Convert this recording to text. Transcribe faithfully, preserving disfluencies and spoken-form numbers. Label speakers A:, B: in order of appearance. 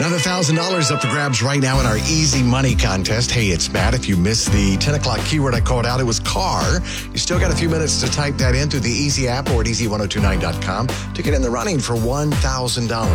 A: Another one thousand dollars up for grabs right now in our Easy Money contest. Hey, it's Matt. If you missed the ten o'clock keyword I called out, it was car. You still got a few minutes to type that in through the Easy app or at easy ten twenty-nine dot com to get in the running for one thousand dollars.